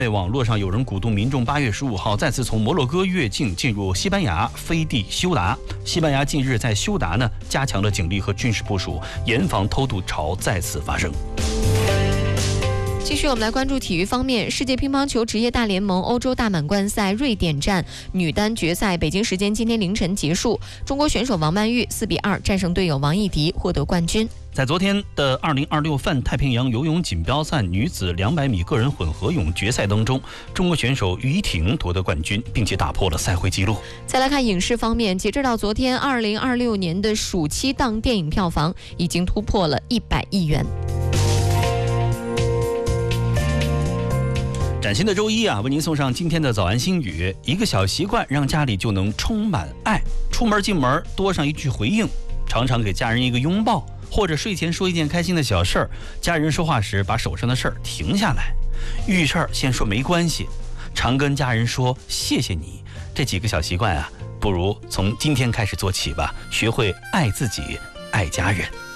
在网络上有人鼓动民众8月15号再次从摩洛哥越境进入西班牙飞地休达。西班牙近日在休达加强了警力和军事部署，严防偷渡潮再次发生。 继续，我们来关注体育方面。世界乒乓球职业大联盟欧洲大满贯赛瑞典站女单决赛，北京时间今天凌晨结束。中国选手王曼玉4比2战胜队友王艺迪，获得冠军。 在昨天的2026泛太平洋游泳锦标赛女子200米个人混合泳决赛当中，中国选手于婷夺得冠军，并且打破了赛会纪录。 再来看影视方面，截止到昨天，2026年的暑期档电影票房已经突破了100亿元。 崭新的周一为您送上今天的早安心语。一个小习惯让家里就能充满爱。出门进门多上一句回应，常常给家人一个拥抱，或者睡前说一件开心的小事儿。家人说话时把手上的事儿停下来，遇事儿先说没关系，常跟家人说谢谢你。这几个小习惯不如从今天开始做起吧，学会爱自己，爱家人。